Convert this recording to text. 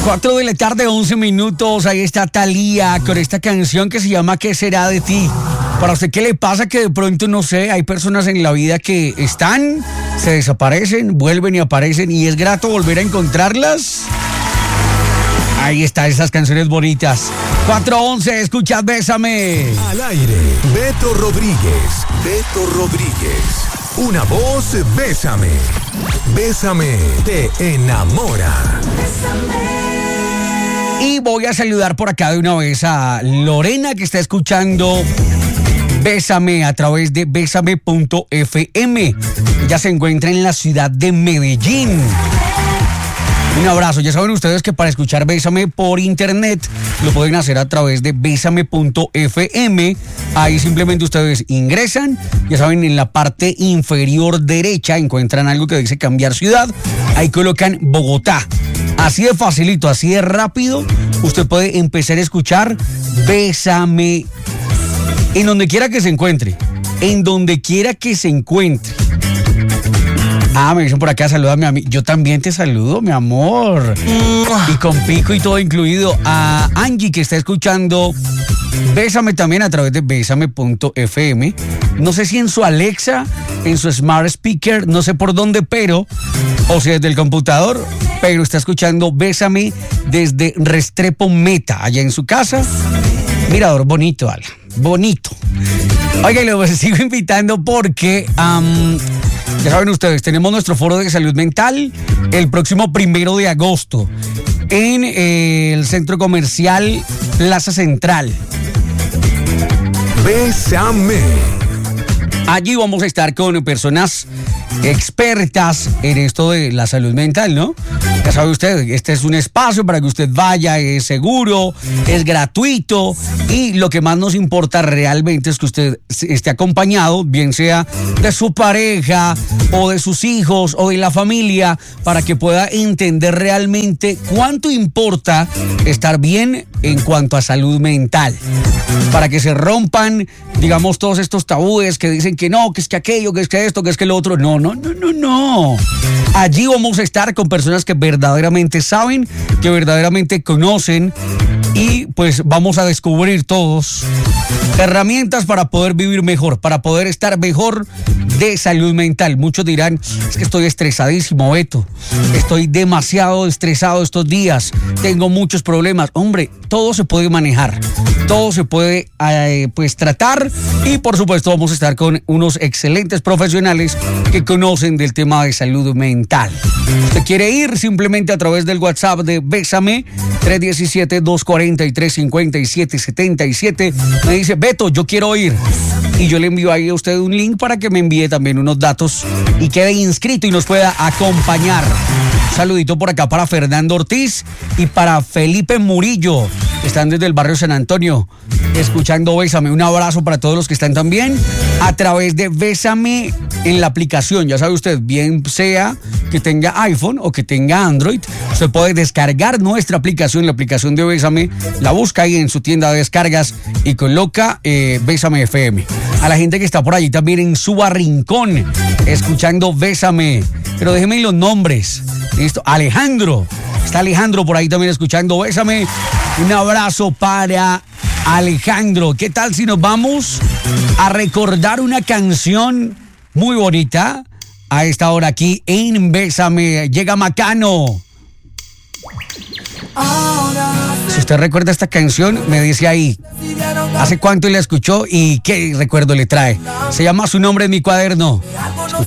4 de la tarde, 11 minutos. Ahí está Thalía con esta canción que se llama ¿Qué será de ti? Para usted, ¿qué le pasa? Que de pronto, no sé, hay personas en la vida que están, se desaparecen, vuelven y aparecen y es grato volver a encontrarlas. Ahí está, esas canciones bonitas. 4:11, escuchad Bésame. Al aire, Beto Rodríguez. Beto Rodríguez. Una voz, Bésame. Bésame, te enamora. Y voy a saludar por acá de una vez a Lorena, que está escuchando Bésame a través de bésame.fm. Ella se encuentra en la ciudad de Medellín. Un abrazo. Ya saben ustedes que para escuchar Bésame por internet lo pueden hacer a través de bésame.fm. Ahí simplemente ustedes ingresan, ya saben, en la parte inferior derecha encuentran algo que dice cambiar ciudad. Ahí colocan Bogotá. Así de facilito, así de rápido, usted puede empezar a escuchar Bésame en donde quiera que se encuentre. En donde quiera que se encuentre. Ah, me dicen por acá, salúdame a mí. Yo también te saludo, mi amor. Y con pico y todo incluido. A Angie, que está escuchando Bésame también a través de bésame.fm. No sé si en su Alexa, en su Smart Speaker, no sé por dónde, pero, o sea, desde el computador, pero está escuchando Bésame desde Restrepo Meta, allá en su casa. Mirador bonito, Ala, bonito. Oigan, los sigo invitando porque... ya saben ustedes, tenemos nuestro foro de salud mental el próximo 1 de agosto en el centro comercial Plaza Central. Bésame. Allí vamos a estar con personas expertas en esto de la salud mental, ¿no? Ya sabe usted, este es un espacio para que usted vaya, es seguro, es gratuito y lo que más nos importa realmente es que usted esté acompañado, bien sea de su pareja o de sus hijos o de la familia, para que pueda entender realmente cuánto importa estar bien en cuanto a salud mental, para que se rompan, digamos, todos estos tabúes que dicen que no, que es que aquello, que es que esto, que es que lo otro. No. Allí vamos a estar con personas que verdaderamente saben, que verdaderamente conocen y pues vamos a descubrir todos herramientas para poder vivir mejor, para poder estar mejor de salud mental. Muchos dirán, es que estoy estresadísimo, Beto. Estoy demasiado estresado estos días. Tengo muchos problemas. Hombre, todo se puede manejar. Todo se puede pues tratar y por supuesto vamos a estar con unos excelentes profesionales que conocen del tema de salud mental. ¿Usted quiere ir? Simplemente a través del WhatsApp de Bésame 317-243-5777 me dice, Beto, yo quiero ir. Y yo le envío ahí a usted un link para que me envíe también unos datos y quede inscrito y nos pueda acompañar. Un saludito por acá para Fernando Ortiz y para Felipe Murillo. Están desde el barrio San Antonio escuchando Bésame. Un abrazo para todos los que están también a través de Bésame en la aplicación. Ya sabe usted, bien sea que tenga iPhone o que tenga Android, usted puede descargar nuestra aplicación, la aplicación de Bésame, la busca ahí en su tienda de descargas y coloca Bésame FM. A la gente que está por allí también en Suba Rincón escuchando Bésame, pero déjenme los nombres. ¿Listo? Alejandro. Está Alejandro por ahí también escuchando Bésame. Un abrazo para Alejandro. ¿Qué tal si nos vamos a recordar una canción muy bonita a esta hora aquí en Bésame? Llega Macano. Si usted recuerda esta canción, me dice ahí ¿hace cuánto la escuchó y qué recuerdo le trae? Se llama Su nombre en mi cuaderno.